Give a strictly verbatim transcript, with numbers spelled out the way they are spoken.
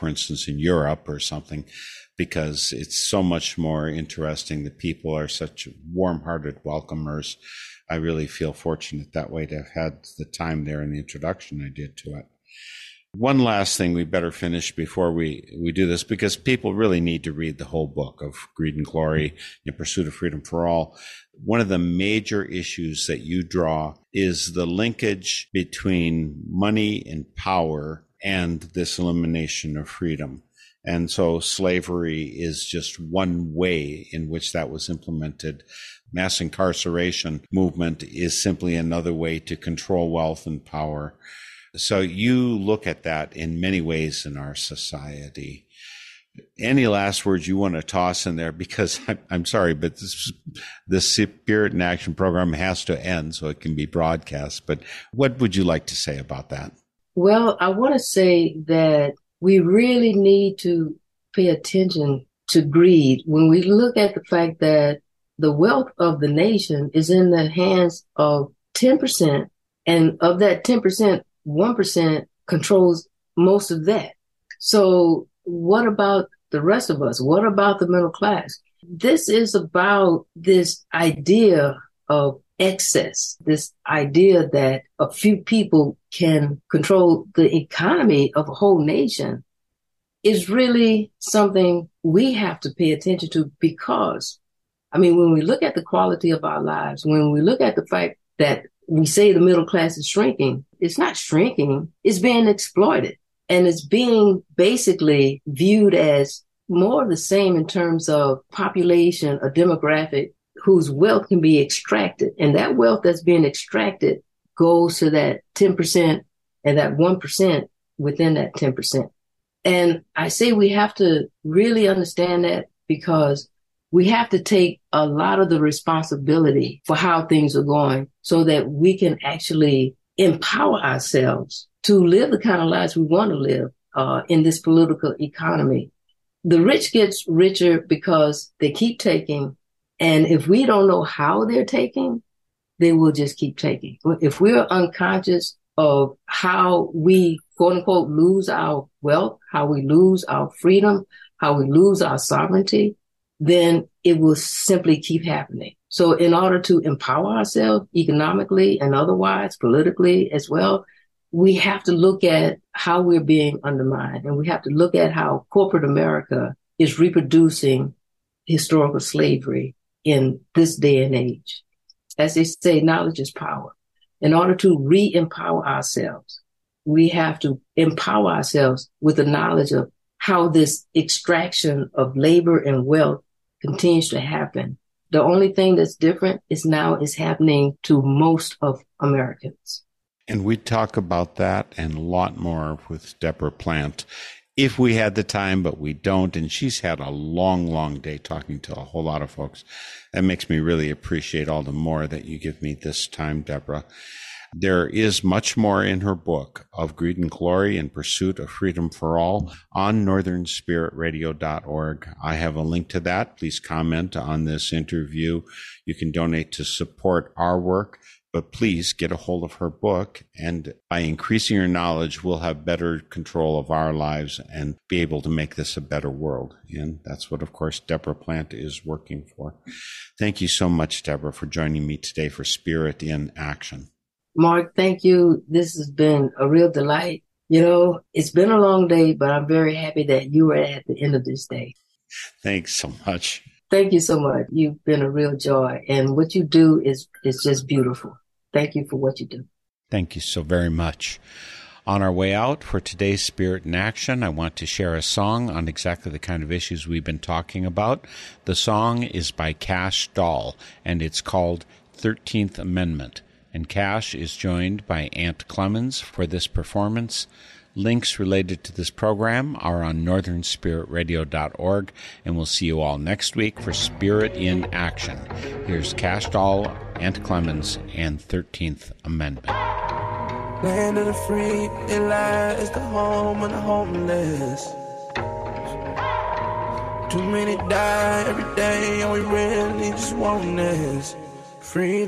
for instance, in Europe or something, because it's so much more interesting. The people are such warm-hearted welcomers. I really feel fortunate that way to have had the time there and the introduction I did to it. One last thing we better finish before we, we do this, because people really need to read the whole book of Greed and Glory in Pursuit of Freedom for All. One of the major issues that you draw is the linkage between money and power and this elimination of freedom. And so slavery is just one way in which that was implemented. Mass incarceration movement is simply another way to control wealth and power. So you look at that in many ways in our society. Any last words you want to toss in there? Because I'm, I'm sorry, but this, this Spirit in Action program has to end so it can be broadcast. But what would you like to say about that? Well, I want to say that we really need to pay attention to greed when we look at the fact that the wealth of the nation is in the hands of ten percent, and of that ten percent, one percent controls most of that. So what about the rest of us? What about the middle class? This is about this idea of excess, this idea that a few people can control the economy of a whole nation is really something we have to pay attention to, because, I mean, when we look at the quality of our lives, when we look at the fact that we say the middle class is shrinking, it's not shrinking, it's being exploited. And it's being basically viewed as more of the same in terms of population, a demographic whose wealth can be extracted. And that wealth that's being extracted goes to that ten percent and that one percent within that ten percent. And I say we have to really understand that, because we have to take a lot of the responsibility for how things are going so that we can actually empower ourselves to live the kind of lives we want to live uh, in this political economy. The rich gets richer because they keep taking. And if we don't know how they're taking, they will just keep taking. If we're unconscious of how we, quote unquote, lose our wealth, how we lose our freedom, how we lose our sovereignty, then it will simply keep happening. So in order to empower ourselves economically and otherwise, politically as well, we have to look at how we're being undermined, and we have to look at how corporate America is reproducing historical slavery in this day and age. As they say, knowledge is power. In order to re-empower ourselves, we have to empower ourselves with the knowledge of how this extraction of labor and wealth continues to happen. The only thing that's different is now is happening to most of Americans. And we talk about that and a lot more with Deborah Plant if we had the time, but we don't. And she's had a long, long day talking to a whole lot of folks. That makes me really appreciate all the more that you give me this time, Deborah. There is much more in her book of Greed and Glory in Pursuit of Freedom for All on northern spirit radio dot org. I have a link to that. Please comment on this interview. You can donate to support our work, but please get a hold of her book. And by increasing your knowledge, we'll have better control of our lives and be able to make this a better world. And that's what, of course, Deborah Plant is working for. Thank you so much, Deborah, for joining me today for Spirit in Action. Mark, thank you. This has been a real delight. You know, it's been a long day, but I'm very happy that you were at the end of this day. Thanks so much. Thank you so much. You've been a real joy. And what you do is, is just beautiful. Thank you for what you do. Thank you so very much. On our way out for today's Spirit in Action, I want to share a song on exactly the kind of issues we've been talking about. The song is by Kash Doll, and it's called thirteenth Amendment. And Kash is joined by Ant Clemens for this performance. Links related to this program are on northern spirit radio dot org, and we'll see you all next week for Spirit in Action. Here's Kash Doll, Ant Clemens, and thirteenth Amendment. Land of the free, it lies the home of the homeless. Too many die every day, and we really just want this freedom.